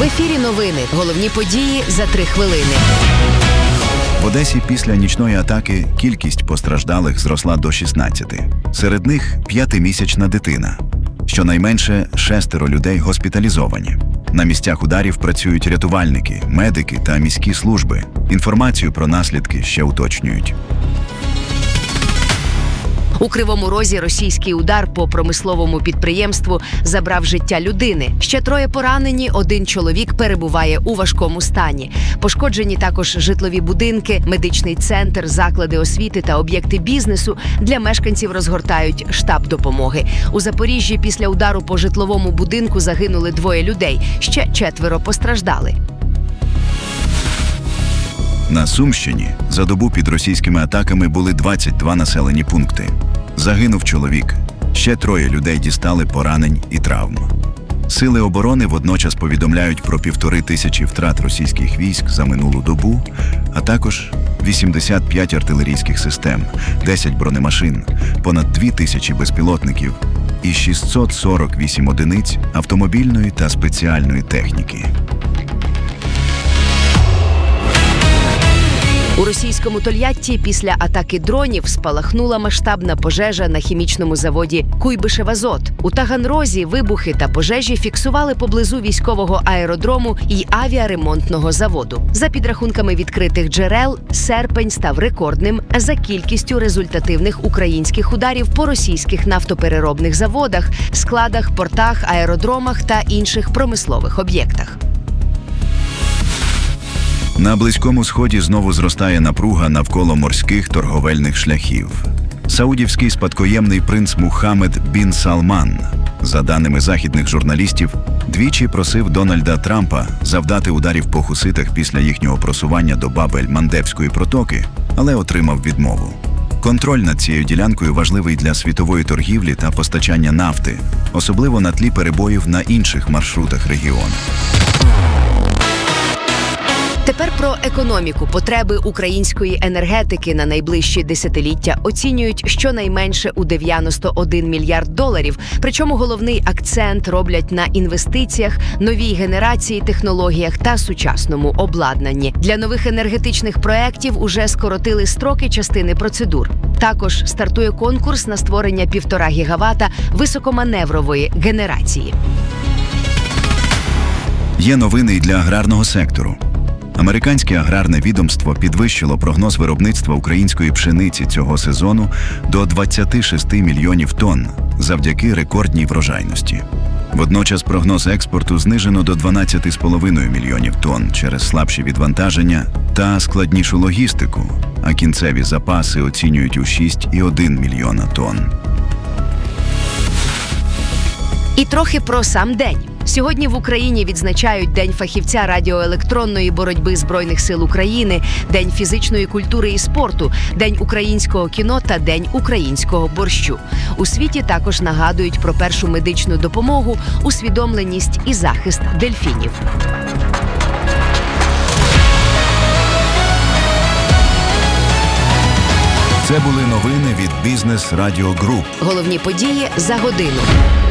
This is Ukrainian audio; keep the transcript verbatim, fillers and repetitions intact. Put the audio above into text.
В ефірі новини. Головні події за три хвилини. В Одесі після нічної атаки кількість постраждалих зросла до шістнадцяти. Серед них п'ятимісячна дитина. Щонайменше шестеро людей госпіталізовані. На місцях ударів працюють рятувальники, медики та міські служби. Інформацію про наслідки ще уточнюють. У Кривому Розі російський удар по промисловому підприємству забрав життя людини. Ще троє поранені, один чоловік перебуває у важкому стані. Пошкоджені також житлові будинки, медичний центр, заклади освіти та об'єкти бізнесу. Для мешканців розгортають штаб допомоги. У Запоріжжі після удару по житловому будинку загинули двоє людей. Ще четверо постраждали. На Сумщині за добу під російськими атаками були двадцять два населені пункти. Загинув чоловік. Ще троє людей дістали поранень і травм. Сили оборони водночас повідомляють про півтори тисячі втрат російських військ за минулу добу, а також вісімдесят п'ять артилерійських систем, десять бронемашин, понад дві тисячі безпілотників і шістсот сорок вісім одиниць автомобільної та спеціальної техніки. У російському Тольятті після атаки дронів спалахнула масштабна пожежа на хімічному заводі «Куйбишевазот». У Таганрозі вибухи та пожежі фіксували поблизу військового аеродрому і авіаремонтного заводу. За підрахунками відкритих джерел, серпень став рекордним за кількістю результативних українських ударів по російських нафтопереробних заводах, складах, портах, аеродромах та інших промислових об'єктах. На Близькому Сході знову зростає напруга навколо морських торговельних шляхів. Саудівський спадкоємний принц Мухаммед бін Салман, за даними західних журналістів, двічі просив Дональда Трампа завдати ударів по хуситах після їхнього просування до Бабель-Мандебської протоки, але отримав відмову. Контроль над цією ділянкою важливий для світової торгівлі та постачання нафти, особливо на тлі перебоїв на інших маршрутах регіону. Тепер про економіку. Потреби української енергетики на найближчі десятиліття оцінюють щонайменше у дев'яносто один мільярд доларів. Причому головний акцент роблять на інвестиціях, новій генерації, технологіях та сучасному обладнанні. Для нових енергетичних проєктів уже скоротили строки частини процедур. Також стартує конкурс на створення півтора гігавата високоманеврової генерації. Є новини й для аграрного сектору. Американське аграрне відомство підвищило прогноз виробництва української пшениці цього сезону до двадцяти шести мільйонів тонн завдяки рекордній врожайності. Водночас прогноз експорту знижено до дванадцяти з половиною мільйонів тонн через слабші відвантаження та складнішу логістику, а кінцеві запаси оцінюють у шість цілих одна десята мільйона тонн. І трохи про сам день. Сьогодні в Україні відзначають День фахівця радіоелектронної боротьби Збройних сил України, День фізичної культури і спорту, День українського кіно та День українського борщу. У світі також нагадують про першу медичну допомогу, усвідомленість і захист дельфінів. Це були новини від Бізнес Радіо Груп. Головні події за годину.